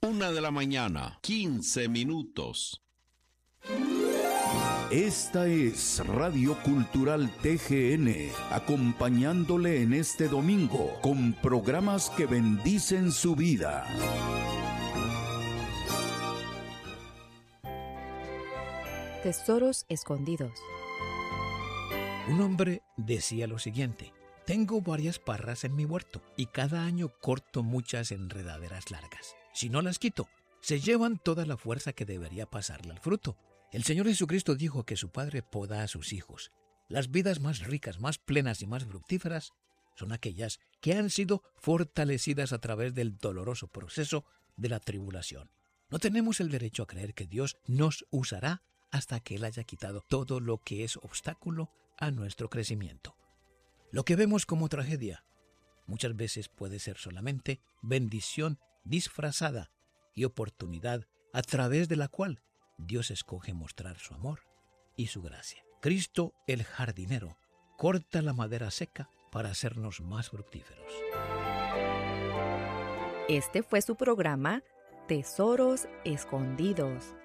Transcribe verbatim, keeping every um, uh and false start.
Una de la mañana, quince minutos. Esta es Radio Cultural T G N, acompañándole en este domingo con programas que bendicen su vida. Tesoros escondidos. Un hombre decía lo siguiente: tengo varias parras en mi huerto y cada año corto muchas enredaderas largas. Si no las quito, se llevan toda la fuerza que debería pasarle al fruto. El Señor Jesucristo dijo que su Padre poda a sus hijos. Las vidas más ricas, más plenas y más fructíferas son aquellas que han sido fortalecidas a través del doloroso proceso de la tribulación. No tenemos el derecho a creer que Dios nos usará hasta que Él haya quitado todo lo que es obstáculo a nuestro crecimiento. Lo que vemos como tragedia muchas veces puede ser solamente bendición disfrazada y oportunidad a través de la cual Dios escoge mostrar su amor y su gracia. Cristo, el jardinero, corta la madera seca para hacernos más fructíferos. Este fue su programa Tesoros Escondidos.